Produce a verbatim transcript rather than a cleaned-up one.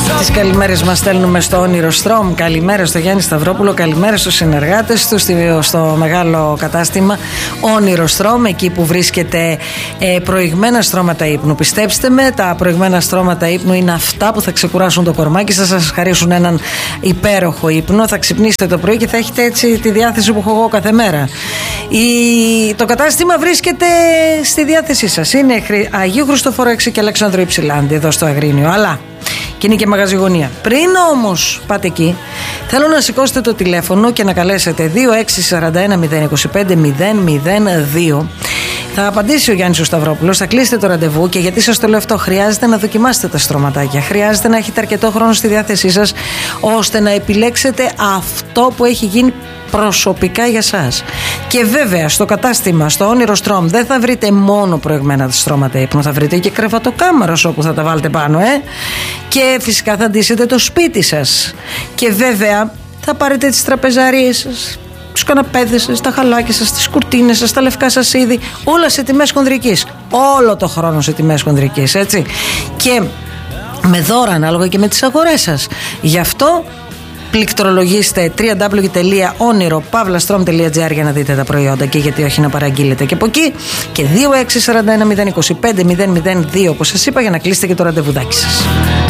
Τις καλημέρες μας στέλνουμε στο Όνειρο Στρόμ. Καλημέρα στο Γιάννη Σταυρόπουλο. Καλημέρα στους συνεργάτες του στο μεγάλο κατάστημα Όνειρο Στρόμ, εκεί που βρίσκεται ε, προηγμένα στρώματα ύπνου. Πιστέψτε με, τα προηγμένα στρώματα ύπνου είναι αυτά που θα ξεκουράσουν το κορμάκι σας, θα σας χαρίσουν έναν υπέροχο ύπνο. Θα ξυπνήσετε το πρωί και θα έχετε έτσι τη διάθεση που έχω εγώ κάθε μέρα. Η... Το κατάστημα βρίσκεται στη διάθεσή σας. Είναι Αγίου Χριστοφόρου έξι και Αλέξανδρου Υψηλάντη, εδώ στο Αγρίνιο. Αλλά και είναι και μαγαζιγωνία. Πριν όμως πάτε εκεί, θέλω να σηκώσετε το τηλέφωνο και να καλέσετε δύο έξι τέσσερα ένα μηδέν δύο πέντε μηδέν μηδέν δύο. Θα απαντήσει ο Γιάννης ο Σταυρόπουλος, θα κλείσετε το ραντεβού. Και γιατί σας το λέω αυτό, χρειάζεται να δοκιμάσετε τα στρωματάκια. Χρειάζεται να έχετε αρκετό χρόνο στη διάθεσή σας, ώστε να επιλέξετε αυτό που έχει γίνει προσωπικά για σας. Και βέβαια στο κατάστημα, στο Όνειρο Στρόμ, δεν θα βρείτε μόνο προηγμένα στρώματα ύπνου, θα βρείτε και κρεβατοκάμαρας όπου θα τα βάλετε πάνω, ε. Και φυσικά θα ντύσετε το σπίτι σας. Και βέβαια θα πάρετε τις τραπεζαρίες σας, τους καναπέδες σας, τα χαλάκια σας, τις κουρτίνες σας, τα λευκά σας είδη, όλα σε τιμές χονδρικής. Όλο το χρόνο σε τιμές χονδρικής, έτσι. Και με δώρα ανάλογα και με τις αγορές σας. Γι' αυτό πληκτρολογήστε double-u double-u double-u τελεία όνειρο παύλα στρόμ τελεία τζι άρ για να δείτε τα προϊόντα και γιατί όχι να παραγγείλετε και από εκεί. Και δύο έξι τέσσερα ένα μηδέν δύο πέντε μηδέν μηδέν δύο, όπως σας είπα, για να κλείσετε και το ραντεβουδάκι σας.